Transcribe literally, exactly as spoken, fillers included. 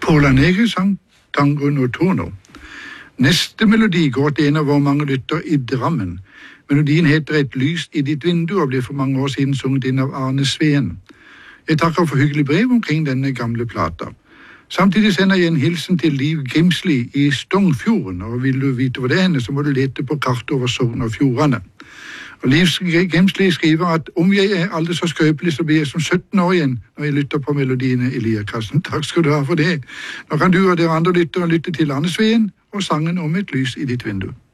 Paula Nege sang Tango Notturno. Neste melodi går til en av våre mange lytter i Drammen. Melodien heter Et lys i ditt vindu og ble for mange år siden sunget inn av Arne Sveen. Jeg takker for hyggelig brev omkring denne gamle plata. Samtidig sender jeg en hilsen til Liv Grimsli i Stongfjorden, og vil du vite hva det er henne, så må du lete på kartet over Sogn og Fjordane. Og Liv Grimsli skriver at om jeg er aldri så skrøpelig, så blir jeg som sytten år igjen når jeg lytter på melodiene i lirekassen. Takk skal du ha for det. Nå kan du og dere andre lyttere lytte til Arne Sveen og sangen om Et lys i ditt vindu.